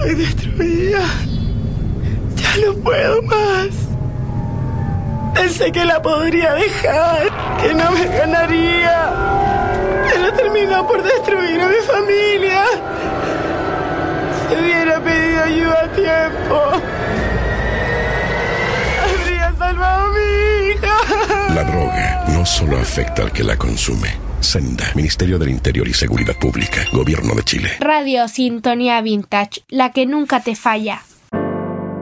Estoy destruida. Ya no puedo más. Pensé que la podría dejar, que no me ganaría. Pero terminó por destruir a mi familia. Si hubiera pedido ayuda a tiempo, habría salvado a mi hija. La droga no solo afecta al que la consume. Senda, Ministerio del Interior y Seguridad Pública, Gobierno de Chile. Radio Sintonía Vintage, la que nunca te falla.